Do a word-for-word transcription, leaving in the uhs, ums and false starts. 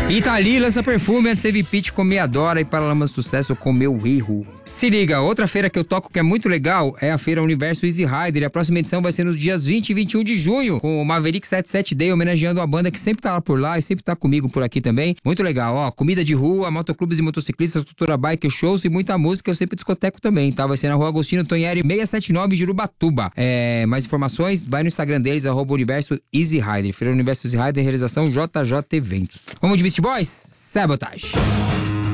Itali lança perfume, a Save Pitch com Me Adora e Paralamas Sucesso com Meu Erro. Se liga, outra feira que eu toco que é muito legal é a Feira Universo Easy Rider. E a próxima edição vai ser nos dias vinte e vinte e um de junho, com o Maverick setenta e sete Day, homenageando uma banda que sempre tá lá por lá e sempre tá comigo por aqui também. Muito legal, ó, comida de rua, motoclubes e motociclistas, cultura bike, shows e muita música. Eu sempre discoteco também, tá? Vai ser na Rua Agostinho Tonheri seiscentos e setenta e nove, Jurubatuba. É, mais informações, vai no Instagram deles, arroba Universo Easy Rider. Feira Universo Easy Rider, realização J J Eventos. Vamos de Beast Boys? Sabotage.